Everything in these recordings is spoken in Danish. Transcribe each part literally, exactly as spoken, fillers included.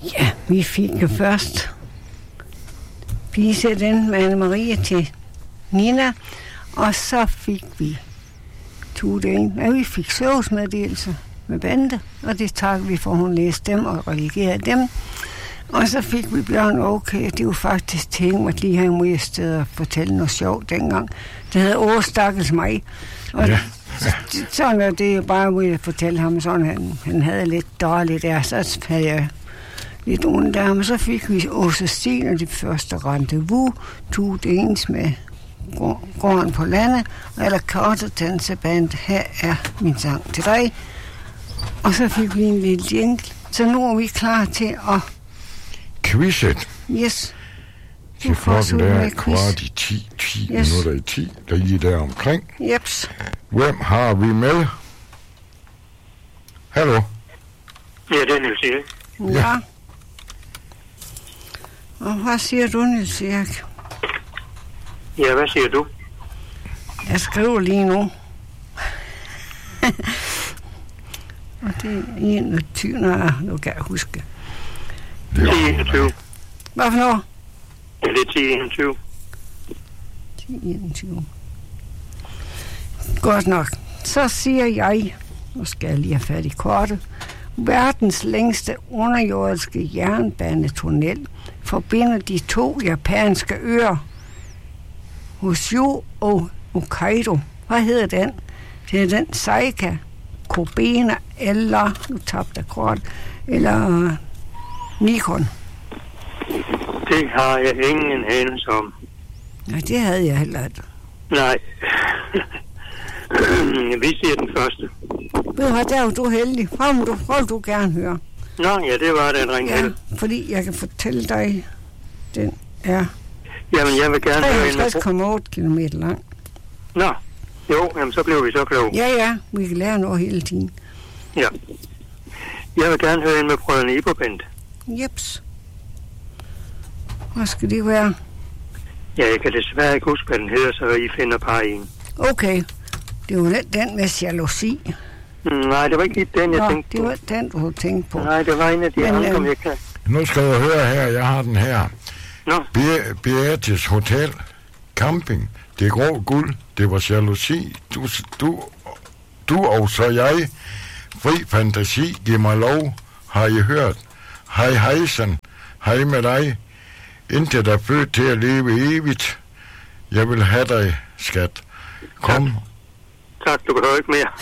Ja, vi fik jo først vise den med Anne-Marie til Nina, og så fik vi Tude, ja, vi fik søvsmeddelelse med Bente, og det takkede vi for, hun læste dem og redigerede dem. Og så fik vi Bjørn okay, det var faktisk tænkt mig lige her i stedet og fortælle noget sjovt dengang. Det hedder Åh, stakkels mig. Og ja. Sådan er det jo bare, at fortælle ham sådan, han, han havde lidt dårligt der, så havde jeg lidt ondt der, men så fik vi Åse Sten og det første rendezvous, Tude ens med Gården på landet, eller Kortedanseband, her er min sang til dig. Og så fik vi en lille jingle, så nu er vi klar til at quizzet. Yes. Til klokken der er kvart i ti, ti yes. minutter i ti, der lige der omkring. Jeps. Hvem har vi med? Hallo? Ja, det er Niels Erik. Ja. ja. Og hvad siger du, Niels Erik? Ja, hvad siger du? Jeg skriver lige nu. Og det er enogtyve, nej, nu kan jeg huske. ti enogtyve. Hvad for noget? Ja, det er ti enogtyve. ti enogtyve. Godt nok. Så siger jeg, nu skal jeg lige have fat i kortet, verdens længste underjordiske jernbanetunnel forbinder de to japanske øer, Honshu og Hokkaido. Hvad hedder den? Det er den Seika, Kobena eller, nu tabte jeg kort, eller uh, Nikon. Det har jeg ingen anelse om. Nej, det havde jeg heller ikke. Nej. Vi siger den første. Ved du hvad, der var du heldig. Hvor må du, hvor du gerne høre? Nå, ja, det var den ring. Ja, fordi jeg kan fortælle dig, den er jamen, jeg vil gerne høre treoghalvtreds komma otte kilometer lang. Nå, jo, jamen, så blev vi så kloge. Ja, ja, vi kan lære noget hele tiden. Ja. Jeg vil gerne høre en med Brødrene Ibo-band. Jeps. Hvad skal det være? Ja, jeg kan desværre ikke huske, hvad den hedder, så I finder bare en. Okay. Det var den med jalousi. Mm, nej, det var ikke lige den, jeg Nå, tænkte det på. var den, du havde tænkt på. Nej, det var en af de Men, andre, øh, jeg kan. Nu skal jeg høre her, jeg har den her. Nå. Beatis Hotel Camping. Det er grå guld. Det var jalousi. Du, du, du og så jeg. Fri fantasi. Giv mig lov. Har I hørt? Hej hejsen. Hej med dig. Intet er født til at leve evigt. Jeg vil have dig, skat. Kom. Tak, tak du behøver ikke mere.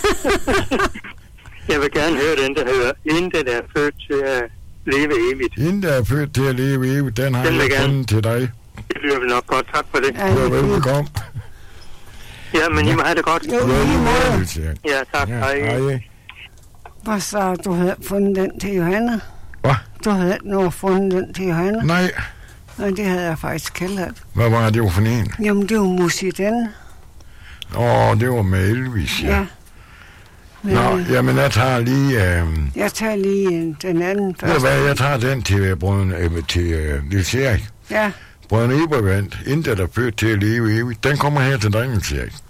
Jeg vil gerne høre den, der hedder Intet er født til at leve evigt. Intet er født til at leve evigt. Den har den jeg fundet til dig. Det bliver vel nok godt. Tak for det. Ja, ja. Velkommen. Ja, men ja. I må have det godt. Jo, ja, ja, tak. Ja, hej. hej. Hvad så, du havde fundet den til Johanna? Hvad? Du havde nu fundet den til Johanna? Nej. Nej, det havde jeg faktisk heller. Hvad var det for en? Jamen, det var Musiden. Åh, det var med Elvis, ja. ja. Men, Nå, jamen, jeg tager lige... Øh... Jeg tager lige øh, den anden først. Ved hvad, jeg tager den til brøden, øh, til øh, Niels Erik. Ja. Brødrene Ibo-band, Intet er født til at leve evigt. Den kommer her til dig, Niels Erik.